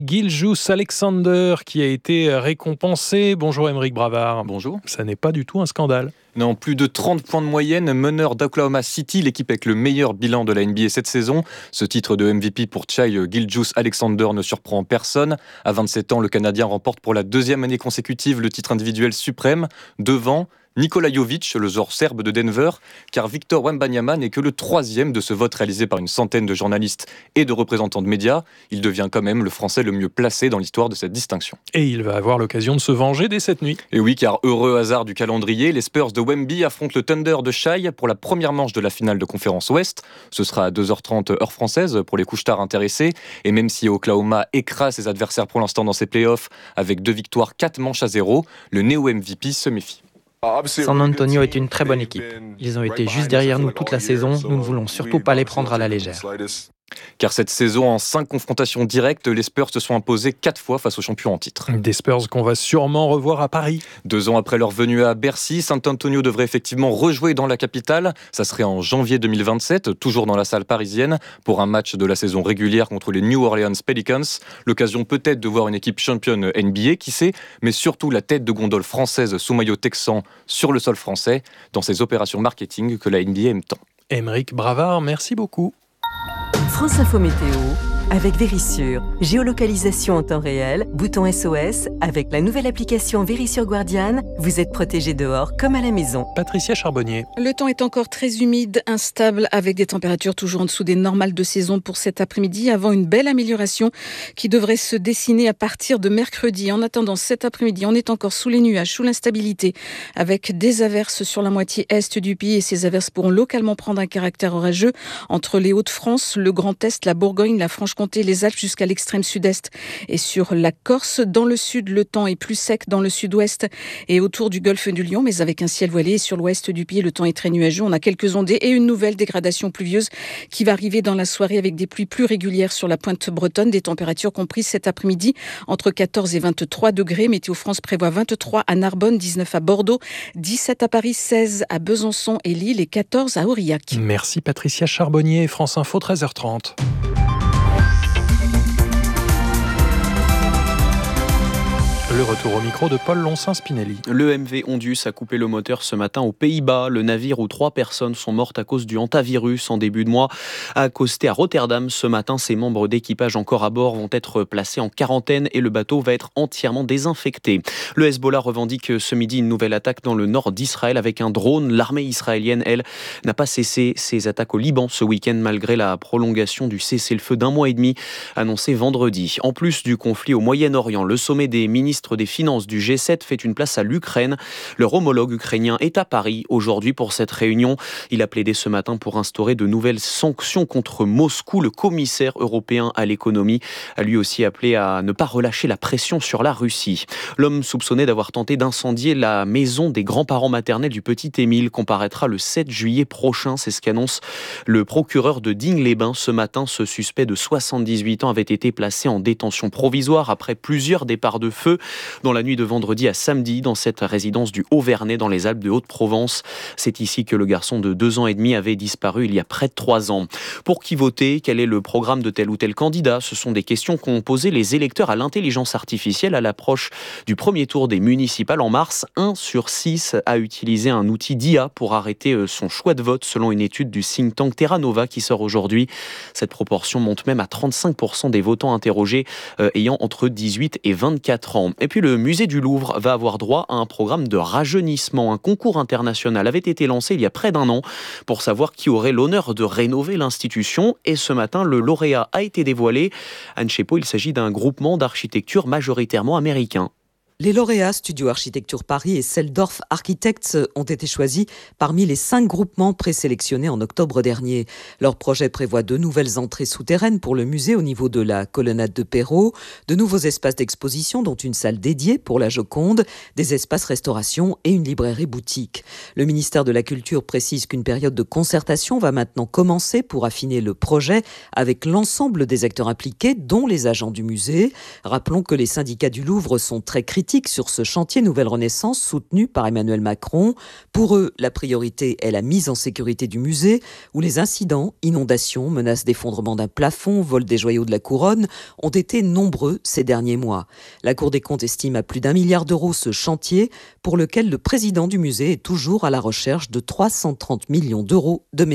Gilgeous Alexander qui a été récompensé. Bonjour Aymeric Bravard. Bonjour. Ça n'est pas du tout un scandale. Non, plus de 30 points de moyenne, meneur d'Oklahoma City, l'équipe avec le meilleur bilan de la NBA cette saison. Ce titre de MVP pour Shai Gilgeous Alexander ne surprend personne. À 27 ans, le Canadien remporte pour la deuxième année consécutive le titre individuel suprême, devant Nikola Jovic, le joueur serbe de Denver, car Victor Wembanyama n'est que le troisième de ce vote réalisé par une centaine de journalistes et de représentants de médias. Il devient quand même le Français le mieux placé dans l'histoire de cette distinction. Et il va avoir l'occasion de se venger dès cette nuit. Et oui, car heureux hasard du calendrier, les Spurs de Wemby affrontent le Thunder de Shai pour la première manche de la finale de conférence Ouest. Ce sera à 2h30 heure française pour les couche-tard intéressés. Et même si Oklahoma écrase ses adversaires pour l'instant dans ses playoffs avec 2 victoires, 4 manches à 0, le néo-MVP se méfie. San Antonio est une très bonne équipe. Ils ont été juste derrière nous toute la saison, nous ne voulons surtout pas les prendre à la légère. Car cette saison, en 5 confrontations directes, les Spurs se sont imposés 4 fois face aux champions en titre. Des Spurs qu'on va sûrement revoir à Paris. 2 ans après leur venue à Bercy, San Antonio devrait effectivement rejouer dans la capitale. Ça serait en janvier 2027, toujours dans la salle parisienne, pour un match de la saison régulière contre les New Orleans Pelicans. L'occasion peut-être de voir une équipe championne NBA, qui sait, mais surtout la tête de gondole française sous maillot texan sur le sol français, dans ces opérations marketing que la NBA aime tant. Aymeric Bravard, merci beaucoup. France Info Météo avec Vérissure. Géolocalisation en temps réel, bouton SOS. Avec la nouvelle application Vérissure Guardian, vous êtes protégé dehors comme à la maison. Patricia Charbonnier. Le temps est encore très humide, instable, avec des températures toujours en dessous des normales de saison pour cet après-midi, avant une belle amélioration qui devrait se dessiner à partir de mercredi. En attendant cet après-midi, on est encore sous les nuages, sous l'instabilité, avec des averses sur la moitié est du pays, et ces averses pourront localement prendre un caractère orageux entre les Hauts-de-France, le Grand Est, la Bourgogne, la Franche-Comté, les Alpes jusqu'à l'extrême sud-est et sur la Corse. Dans le sud, le temps est plus sec dans le sud-ouest et autour du golfe du Lion, mais avec un ciel voilé. Et sur l'ouest du pays, le temps est très nuageux. On a quelques ondées et une nouvelle dégradation pluvieuse qui va arriver dans la soirée avec des pluies plus régulières sur la pointe bretonne. Des températures comprises cet après-midi entre 14 et 23 degrés. Météo France prévoit 23 à Narbonne, 19 à Bordeaux, 17 à Paris, 16 à Besançon et Lille et 14 à Aurillac. Merci Patricia Charbonnier. France Info, 13h30. Le retour au micro de Paul Lonsin-Spinelli. Le MV Ondus a coupé le moteur ce matin aux Pays-Bas. Le navire où 3 personnes sont mortes à cause du hantavirus en début de mois a accosté à Rotterdam. Ce matin, ses membres d'équipage encore à bord vont être placés en quarantaine et le bateau va être entièrement désinfecté. Le Hezbollah revendique ce midi une nouvelle attaque dans le nord d'Israël avec un drone. L'armée israélienne, elle, n'a pas cessé ses attaques au Liban ce week-end malgré la prolongation du cessez-le-feu d'1 mois et demi annoncé vendredi. En plus du conflit au Moyen-Orient, le sommet des ministres des Finances du G7 fait une place à l'Ukraine. Leur homologue ukrainien est à Paris aujourd'hui pour cette réunion. Il a plaidé ce matin pour instaurer de nouvelles sanctions contre Moscou. Le commissaire européen à l'économie a lui aussi appelé à ne pas relâcher la pression sur la Russie. L'homme soupçonné d'avoir tenté d'incendier la maison des grands-parents maternels du petit Émile comparaîtra le 7 juillet prochain. C'est ce qu'annonce le procureur de Digne-les-Bains ce matin. Ce suspect de 78 ans avait été placé en détention provisoire après plusieurs départs de feu dans la nuit de vendredi à samedi dans cette résidence du Haut-Vernay dans les Alpes de Haute-Provence. C'est ici que le garçon de 2 ans et demi avait disparu il y a près de 3 ans. Pour qui voter ? Quel est le programme de tel ou tel candidat ? Ce sont des questions qu'ont posées les électeurs à l'intelligence artificielle à l'approche du premier tour des municipales en mars. 1 sur 6 a utilisé un outil d'IA pour arrêter son choix de vote selon une étude du think tank Terra Nova qui sort aujourd'hui. Cette proportion monte même à 35% des votants interrogés ayant entre 18 et 24 ans. Et puis le musée du Louvre va avoir droit à un programme de rajeunissement. Un concours international avait été lancé il y a près d'1 an pour savoir qui aurait l'honneur de rénover l'institution. Et ce matin, le lauréat a été dévoilé. Anne Chepo, il s'agit d'un groupement d'architecture majoritairement américain. Les lauréats Studio Architecture Paris et Seldorf Architects ont été choisis parmi les 5 groupements présélectionnés en octobre dernier. Leur projet prévoit 2 nouvelles entrées souterraines pour le musée au niveau de la colonnade de Perrault, de nouveaux espaces d'exposition dont une salle dédiée pour la Joconde, des espaces restauration et une librairie boutique. Le ministère de la Culture précise qu'une période de concertation va maintenant commencer pour affiner le projet avec l'ensemble des acteurs impliqués, dont les agents du musée. Rappelons que les syndicats du Louvre sont très critiques critiques sur ce chantier Nouvelle Renaissance soutenu par Emmanuel Macron. Pour eux, la priorité est la mise en sécurité du musée, où les incidents, inondations, menaces d'effondrement d'un plafond, vol des joyaux de la couronne, ont été nombreux ces derniers mois. La Cour des comptes estime à plus d'1 milliard d'euros ce chantier, pour lequel le président du musée est toujours à la recherche de 330 millions d'euros de